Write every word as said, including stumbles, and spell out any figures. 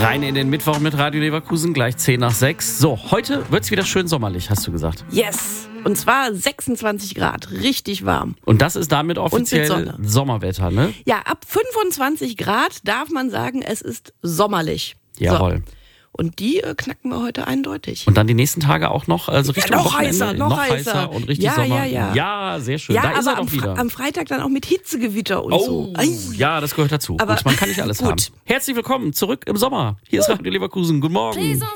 Rein in den Mittwoch mit Radio Leverkusen, gleich zehn nach sechs. So, heute wird's wieder schön sommerlich, hast du gesagt. Yes! Und zwar sechsundzwanzig Grad, richtig warm. Und das ist damit offiziell Sonne. Sommerwetter, ne? Ja, ab fünfundzwanzig Grad darf man sagen, es ist sommerlich. Jawohl. So. Und die äh, knacken wir heute eindeutig. Und dann die nächsten Tage auch noch, also Ja, Richtung noch Wochenende, heißer, noch noch heißer. heißer und richtig Ja, Sommer. ja, ja. Ja, sehr schön. Ja, da ist aber er am, doch wieder. Fre- am Freitag dann auch mit Hitzegewitter und Oh, so. Ei. ja, das gehört dazu. Aber Und man kann nicht alles gut. haben. Herzlich willkommen zurück im Sommer. Hier ist Radio Leverkusen. Guten Morgen.